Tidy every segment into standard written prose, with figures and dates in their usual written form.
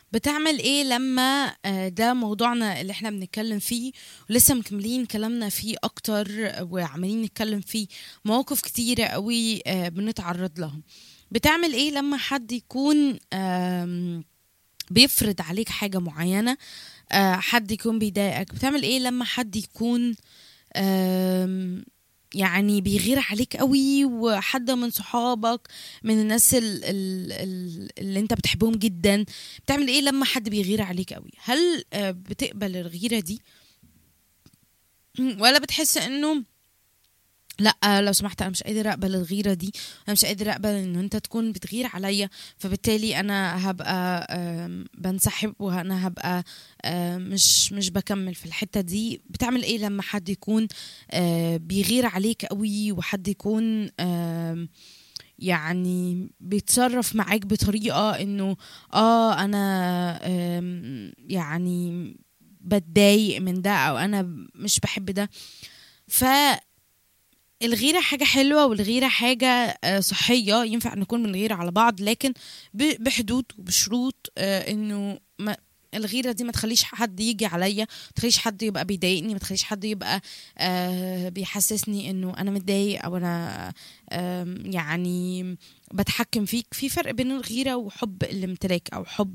بتعمل ايه لما ده موضوعنا اللي احنا بنتكلم فيه، ولسه مكملين كلامنا فيه اكتر، وعمالين نتكلم فيه مواقف كتيرة قوي بنتعرض لها. بتعمل ايه لما حد يكون بيفرض عليك حاجة معينة؟ حد يكون بيضايقك. بتعمل ايه لما حد يكون يعني بيغير عليك قوي، وحد من صحابك، من الناس اللي انت بتحبهم جدا؟ بتعمل ايه لما حد بيغير عليك قوي؟ هل بتقبل الغيرة دي، ولا بتحس انه لا لو سمحت انا مش قادر اقبل الغيره دي، انا مش قادر اقبل ان انت تكون بتغير عليا، فبالتالي انا هبقى بنسحب، وانا هبقى مش بكمل في الحته دي؟ بتعمل ايه لما حد يكون بيغير عليك قوي، وحد يكون يعني بيتصرف معاك بطريقه انه انا يعني بتضايق من ده، او انا مش بحب ده؟ ف الغيرة حاجة حلوة، والغيرة حاجة صحية، ينفع نكون بنغير على بعض، لكن بحدود وبشروط. انه ما الغيرة دي ما تخليش حد يجي عليا، ما تخليش حد يبقى بيضايقني، ما تخليش حد يبقى بيحسسني انه انا متضايق، او انا يعني بتحكم فيك. في فرق بين الغيرة وحب الامتلاك، او حب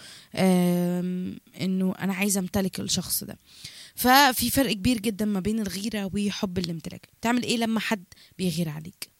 انه انا عايزة امتلك الشخص ده. ففي فرق كبير جدا ما بين الغيرة وحب الامتلاك. تعمل ايه لما حد بيغير عليك؟